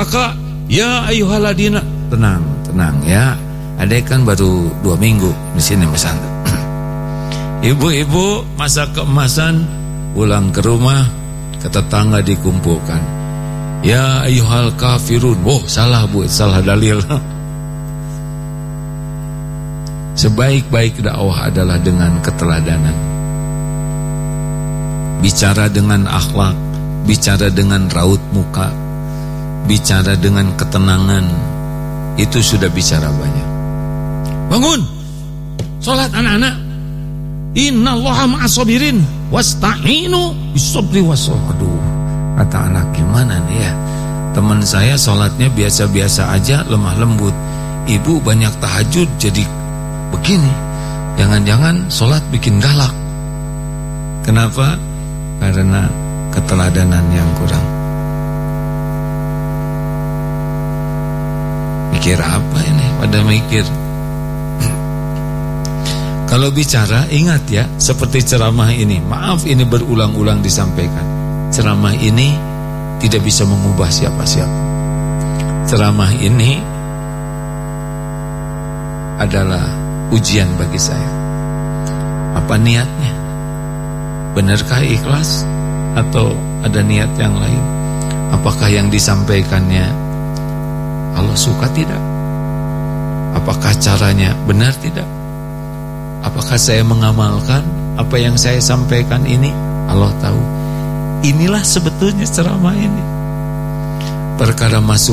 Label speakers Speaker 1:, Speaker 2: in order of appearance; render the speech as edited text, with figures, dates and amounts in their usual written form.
Speaker 1: kakak, ya ayyuhaladina. Tenang ya. Adek kan baru 2 minggu di sini pesantren. Ibu-ibu masak keemasan, pulang ke rumah, ke tetangga dikumpulkan. Ya ayyuhal kafirun. Oh, salah Bu, salah dalil. Sebaik-baik dakwah adalah dengan keteladanan. Bicara dengan akhlak, bicara dengan raut muka, bicara dengan ketenangan, itu sudah bicara banyak. Bangun, sholat anak-anak. Innallaha ma'as-sabirin wasta'inu bis-sabri was-salah. Aduh, kata anak gimana nih ya? Teman saya sholatnya biasa-biasa aja, lemah lembut. Ibu banyak tahajud jadi begini. Jangan-jangan sholat bikin galak. Kenapa? Karena keteladanan yang kurang. Mikir apa ini? Pada mikir. Kalau bicara, ingat ya, seperti ceramah ini. Maaf ini berulang-ulang disampaikan. Ceramah ini tidak bisa mengubah siapa-siapa. Ceramah ini adalah ujian bagi saya. Apa niatnya? Benarkah ikhlas? Atau ada niat yang lain? Apakah yang disampaikannya Allah suka tidak? Apakah caranya benar tidak? Apakah saya mengamalkan apa yang saya sampaikan ini? Allah tahu. Inilah sebetulnya ceramah ini. Perkara masuk